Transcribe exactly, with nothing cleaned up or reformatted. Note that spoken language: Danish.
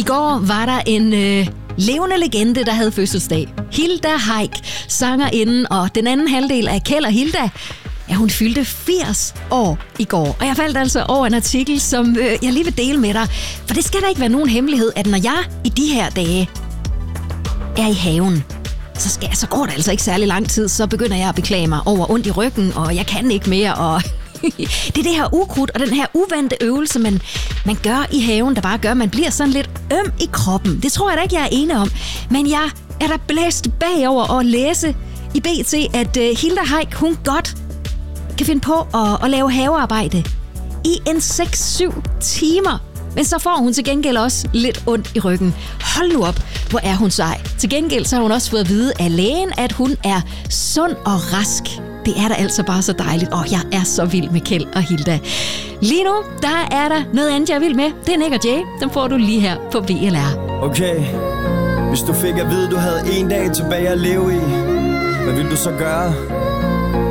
I går var der en øh, levende legende, der havde fødselsdag. Hilda Heick, sangerinden, og den anden halvdel af Kjeld og Hilda. Ja, hun fyldte firs år i går. Og jeg faldt altså over en artikel, som øh, jeg lige vil dele med dig. For det skal da ikke være nogen hemmelighed, at når jeg i de her dage er i haven, så, skal, så går det altså ikke særlig lang tid, så begynder jeg at beklage mig over ondt i ryggen, og jeg kan ikke mere, og det er det her ukrudt og den her uvante øvelse, man, man gør i haven, der bare gør, at man bliver sådan lidt øm i kroppen. Det tror jeg da ikke, jeg er enig om. Men jeg er da blæst bagover at læse i B T, at uh, Hilda Heick, hun godt kan finde på at, at lave havearbejde i en seks syv timer. Men så får hun til gengæld også lidt ondt i ryggen. Hold nu op, hvor er hun sej. Til gengæld så har hun også fået at vide af lægen, at hun er sund og rask. Det er da altså bare så dejligt. Åh, jeg er så vild med Kjeld og Hilda. Lige nu, der er der noget andet, jeg er vild med. Det er Nick og Jay. Dem får du lige her på V L R. Okay, hvis du fik at vide, du havde en dag tilbage at leve i, hvad ville du så gøre?